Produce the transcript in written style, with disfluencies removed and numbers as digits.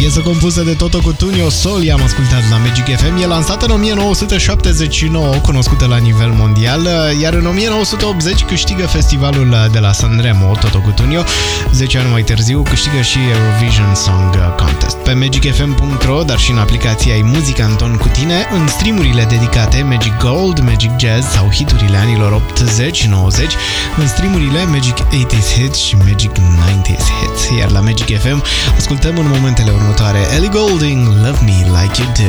Piesă compusă de Toto Cutugno, Sol, i-am ascultat la Magic FM. E lansată în 1979, cunoscută la nivel mondial, iar în 1980 câștigă festivalul de la Sanremo, Toto Cutugno. 10 ani mai târziu câștigă și Eurovision Song Contest. Pe magicfm.ro, dar și în aplicația ai Muzica în ton cu tine, în streamurile dedicate Magic Gold, Magic Jazz sau hiturile anilor 80-90, în streamurile Magic 80s Hits și Magic 90s Hits. Iar la Magic FM ascultăm în momentele următoare Ellie Goulding, Love Me Like You Do.